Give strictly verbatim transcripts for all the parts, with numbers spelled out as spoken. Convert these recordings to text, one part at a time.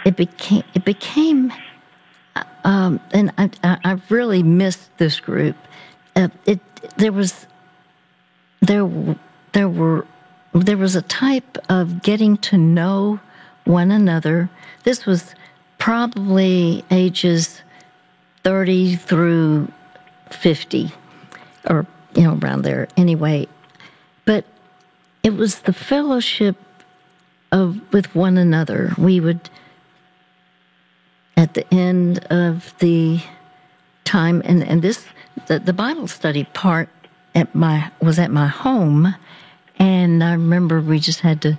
it became it became, um, and I, I, I really missed this group. Uh, it there was there there were there was a type of getting to know one another. This was probably ages thirty through fifty, or you know around there anyway. But it was the fellowship of with one another. We would, at the end of the time, and, and this the, the Bible study part at my was at my home, and I remember we just had to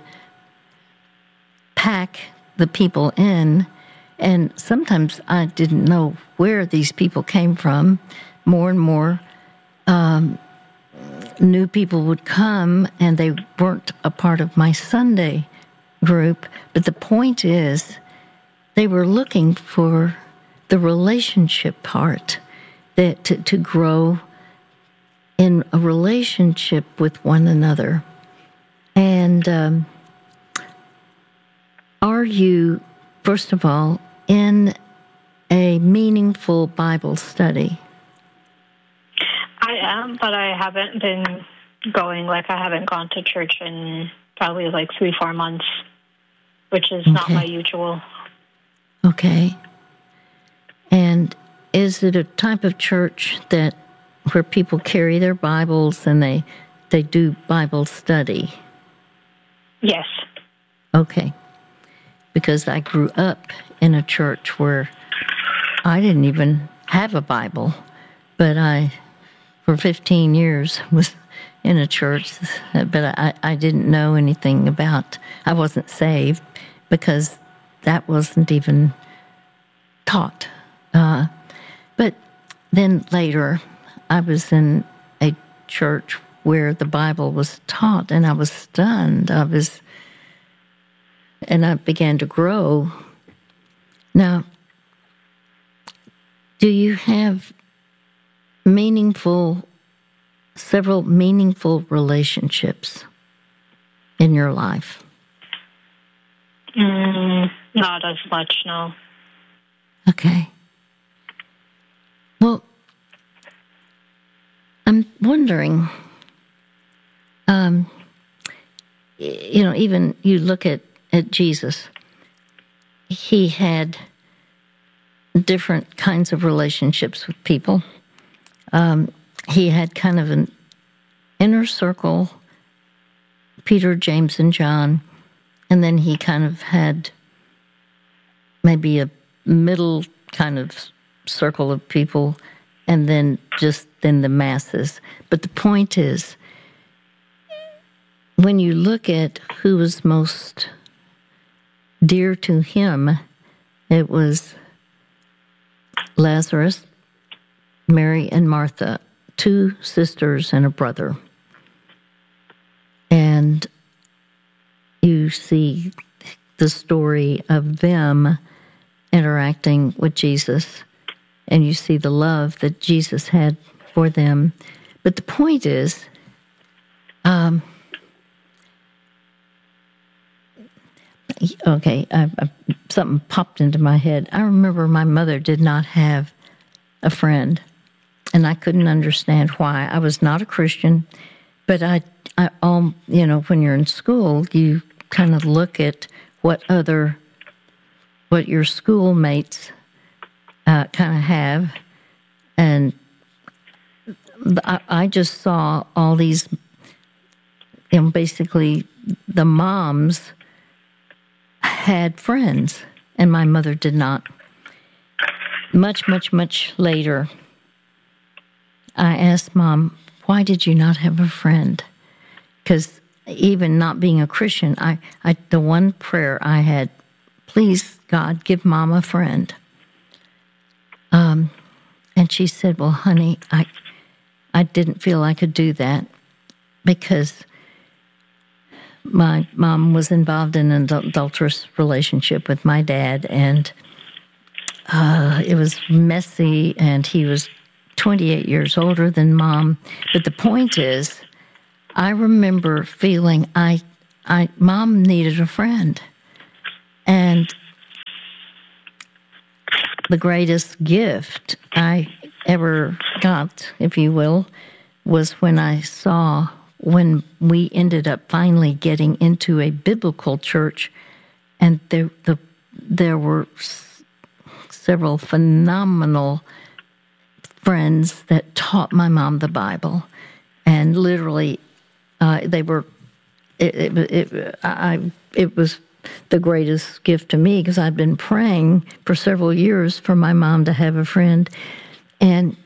pack the people in, and sometimes I didn't know where these people came from. More and more um, new people would come, and they weren't a part of my Sunday group, but the point is they were looking for the relationship part, that to, to grow in a relationship with one another. And um, are you, first of all, in a meaningful Bible study? I am, but I haven't been going, like I haven't gone to church in probably like three, four months, which is okay. Not my usual. Okay. And is it a type of church that where people carry their Bibles and they they do Bible study? Yes. Okay. Because I grew up in a church where I didn't even have a Bible, but I, for fifteen years, was in a church, but I, I didn't know anything about, I wasn't saved because that wasn't even taught. Uh, but then later, I was in a church where the Bible was taught, and I was stunned. I was, and I began to grow. Now, do you have meaningful, several meaningful relationships in your life? Mm, not as much, no. Okay. Well, I'm wondering, um, you know, even you look at, at Jesus, he had different kinds of relationships with people. Um, he had kind of an inner circle, Peter, James, and John, and then he kind of had maybe a middle kind of circle of people, and then just then the masses. But the point is, when you look at who was most dear to him, it was Lazarus, Mary, and Martha, two sisters and a brother. And you see the story of them interacting with Jesus, and you see the love that Jesus had for them. But the point is, um, okay, I, I, something popped into my head. I remember my mother did not have a friend, and I couldn't understand why. I was not a Christian, but I, I, um, you know, when you're in school, you kind of look at what other, what your schoolmates uh, kind of have, and I, I just saw all these, you know, basically the moms had friends, and my mother did not. Much, much, much later, I asked Mom, why did you not have a friend? Because even not being a Christian, I, I the one prayer I had, please, God, give Mom a friend. Um, and she said, well, honey, I, I didn't feel I could do that because my mom was involved in an adulterous relationship with my dad, and uh, it was messy, and he was twenty-eight years older than Mom. But the point is, I remember feeling I, I, Mom needed a friend, and the greatest gift I ever got, if you will, was when I saw, when we ended up finally getting into a biblical church, and there, the, there were s- several phenomenal friends that taught my mom the Bible, and literally, uh, they were. It, it, it, I, it was the greatest gift to me because I'd been praying for several years for my mom to have a friend, and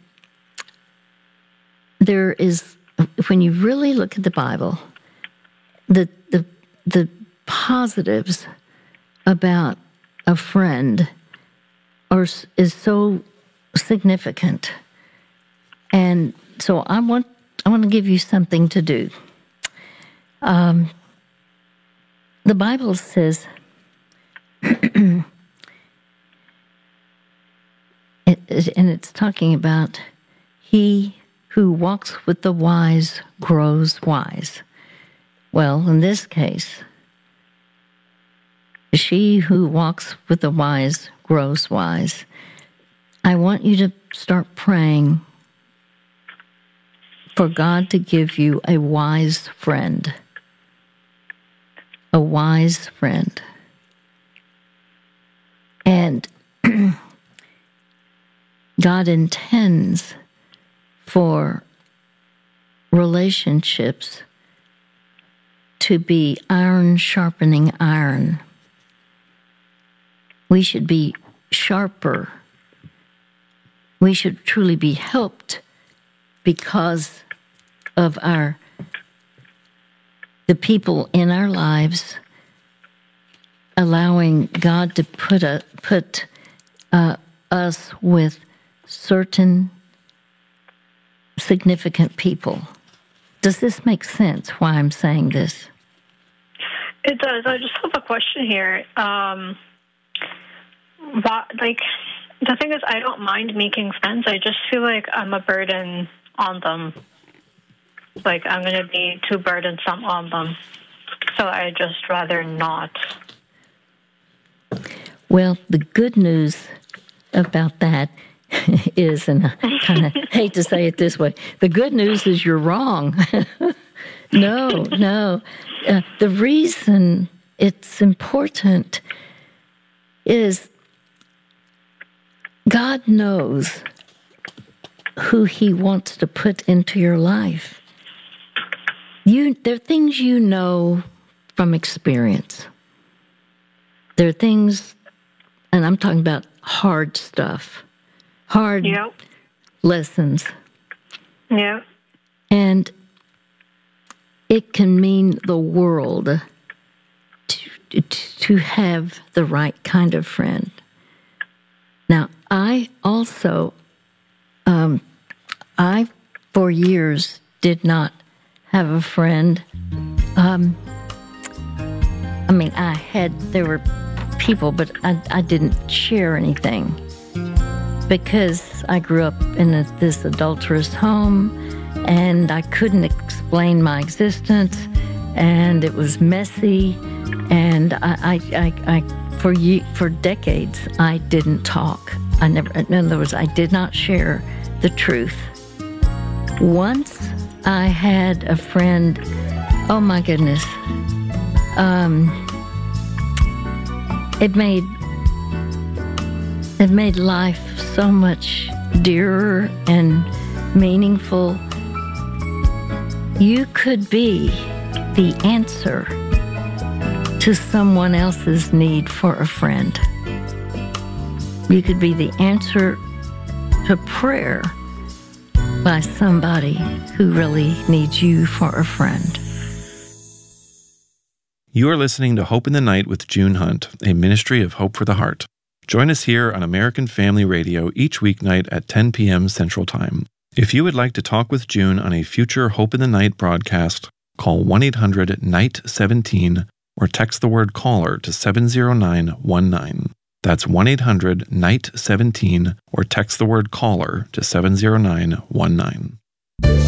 there is, when you really look at the Bible, the the the positives about a friend are is so significant. And so I want I want to give you something to do. Um, the Bible says, it, it, and it's talking about he who walks with the wise grows wise. Well, in this case, she who walks with the wise grows wise. I want you to start praying for God to give you a wise friend. A wise friend. And God intends for relationships to be iron sharpening iron. We should be sharper. We should truly be helped because of our the people in our lives, allowing God to put a put uh, us with certain significant people. Does this make sense? Why I'm saying this? It does. I just have a question here. Um, why, like, the thing is, I don't mind making friends. I just feel like I'm a burden on them. Like, I'm going to be too burdensome on them. So I just rather not. Well, the good news about that is, and I kind of hate to say it this way, the good news is you're wrong. no, no. Uh, the reason it's important is God knows who He wants to put into your life. You, there are things you know from experience. There are things, and I'm talking about hard stuff, hard yep. lessons. Yeah. And it can mean the world to, to have the right kind of friend. Now, I also, um, I, for years, did not have a friend. Um, I mean, I had, there were people, but I, I didn't share anything because I grew up in a, this adulterous home, and I couldn't explain my existence, and it was messy, and I, I, I, I for ye, for decades, I didn't talk. I never, in other words, I did not share the truth. Once I had a friend, oh my goodness, um, it made it made life so much dearer and meaningful. You could be the answer to someone else's need for a friend. You could be the answer to prayer by somebody who really needs you for a friend. You are listening to Hope in the Night with June Hunt, a ministry of Hope for the Heart. Join us here on American Family Radio each weeknight at ten p.m. Central Time. If you would like to talk with June on a future Hope in the Night broadcast, call one eight hundred N I G H T seventeen or text the word caller to seven zero nine one nine. That's one eight hundred N I G H T seventeen or text the word caller to seven zero nine one nine.